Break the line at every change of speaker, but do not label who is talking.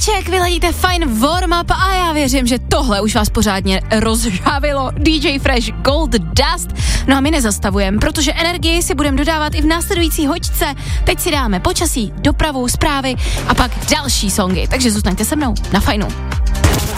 Strýček, vyladíte fajn warm-up a já věřím, že tohle už vás pořádně rozžávilo. DJ Fresh Gold Dust. No a my nezastavujeme, protože energii si budeme dodávat i v následující hoďce. Teď si dáme počasí, dopravu, zprávy a pak další songy. Takže zůstaňte se mnou na Fajnu.